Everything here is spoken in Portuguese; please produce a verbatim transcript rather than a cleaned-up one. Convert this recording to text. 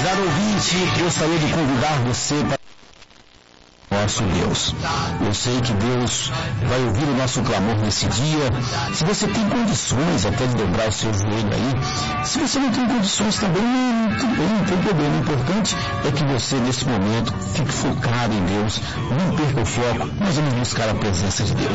Prezado ouvinte, gostaria de convidar você para nosso Deus. Eu sei que Deus vai ouvir o nosso clamor nesse dia. Se você tem condições até de dobrar o seu joelho aí, se você não tem condições também, tudo bem, não tem problema. O importante é que você nesse momento fique focado em Deus, não perca o foco. Nós vamos buscar a presença de Deus.